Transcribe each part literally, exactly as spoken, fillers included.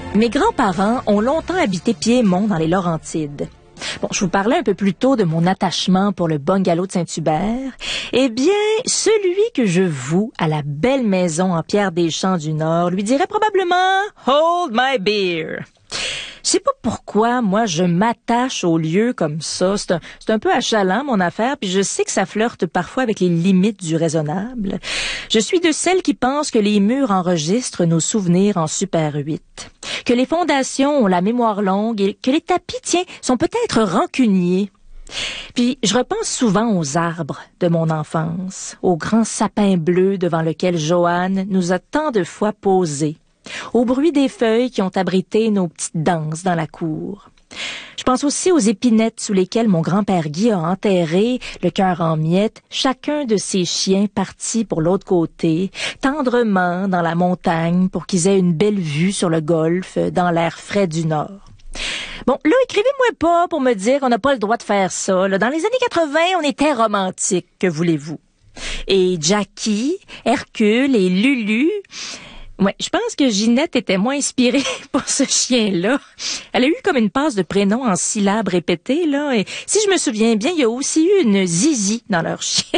Mes grands-parents ont longtemps habité Piémont dans les Laurentides. Bon, je vous parlais un peu plus tôt de mon attachement pour le bungalow de Saint-Hubert. Eh bien, celui que je voue à la belle maison en pierre des champs du Nord lui dirait probablement « Hold my beer ». Je sais pas pourquoi, moi, je m'attache aux lieux comme ça. C'est un, c'est un peu achalant, mon affaire, puis je sais que ça flirte parfois avec les limites du raisonnable. Je suis de celles qui pensent que les murs enregistrent nos souvenirs en Super huit, que les fondations ont la mémoire longue et que les tapis, tiens, sont peut-être rancuniers. Puis, je repense souvent aux arbres de mon enfance, au grand sapin bleu devant lequel Joanne nous a tant de fois posés, au bruit des feuilles qui ont abrité nos petites danses dans la cour. Je pense aussi aux épinettes sous lesquelles mon grand-père Guy a enterré, le cœur en miettes, chacun de ses chiens partis pour l'autre côté, tendrement dans la montagne pour qu'ils aient une belle vue sur le golfe dans l'air frais du Nord. Bon, là, écrivez-moi pas pour me dire qu'on n'a pas le droit de faire ça. Là, dans les années quatre-vingt, on était romantique, que voulez-vous? Et Jackie, Hercule et Lulu... Ouais, je pense que Ginette était moins inspirée pour ce chien-là. Elle a eu comme une passe de prénom en syllabes répétées, là. Et si je me souviens bien, il y a aussi eu une Zizi dans leur chien.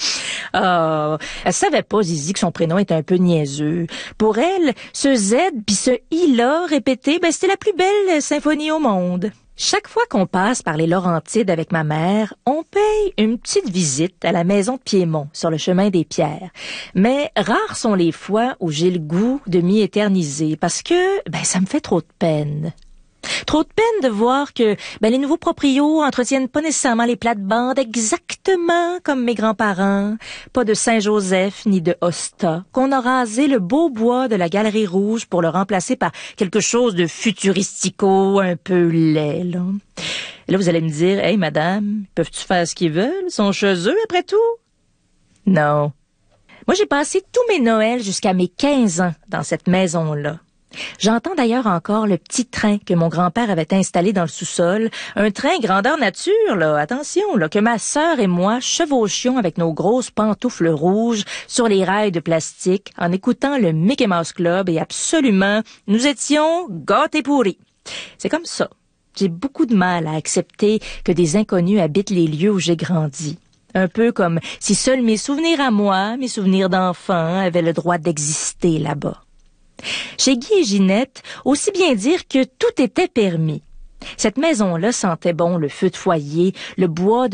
Ah, elle savait pas, Zizi, que son prénom était un peu niaiseux. Pour elle, ce Z puis ce I-là répété, ben, c'était la plus belle symphonie au monde. Chaque fois qu'on passe par les Laurentides avec ma mère, on paye une petite visite à la maison de Piémont sur le chemin des Pierres. Mais rares sont les fois où j'ai le goût de m'y éterniser parce que ben ça me fait trop de peine. Trop de peine de voir que ben les nouveaux proprios entretiennent pas nécessairement les plates-bandes exactement comme mes grands-parents, pas de Saint-Joseph ni de Hosta, qu'on a rasé le beau bois de la Galerie Rouge pour le remplacer par quelque chose de futuristico, un peu laid, là. Et là, vous allez me dire, « Hey, madame, peuvent-tu faire ce qu'ils veulent? Ils sont chez eux, après tout? » Non. Moi, j'ai passé tous mes Noëls jusqu'à mes quinze ans dans cette maison-là. J'entends d'ailleurs encore le petit train que mon grand-père avait installé dans le sous-sol, un train grandeur nature, là, attention, là, que ma sœur et moi chevauchions avec nos grosses pantoufles rouges sur les rails de plastique en écoutant le Mickey Mouse Club et absolument, nous étions gâtés pourris. C'est comme ça. J'ai beaucoup de mal à accepter que des inconnus habitent les lieux où j'ai grandi. Un peu comme si seuls mes souvenirs à moi, mes souvenirs d'enfant, avaient le droit d'exister là-bas. Chez Guy et Ginette, aussi bien dire que tout était permis. Cette maison-là sentait bon le feu de foyer, le bois de